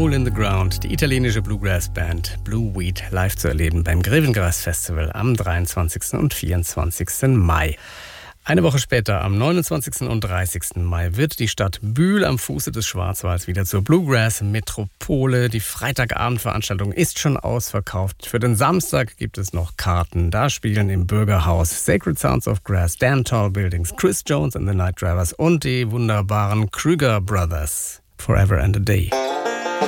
Hole in the Ground, die italienische Bluegrass-Band Blue Weed live zu erleben beim Grevengras Festival am 23. und 24. Mai. Eine Woche später, am 29. und 30. Mai, wird die Stadt Bühl am Fuße des Schwarzwalds wieder zur Bluegrass-Metropole. Die Freitagabendveranstaltung ist schon ausverkauft. Für den Samstag gibt es noch Karten. Da spielen im Bürgerhaus Sacred Sounds of Grass, Damn Tall Buildings, Chris Jones and the Night Drivers und die wunderbaren Krüger Brothers. Forever and a Day.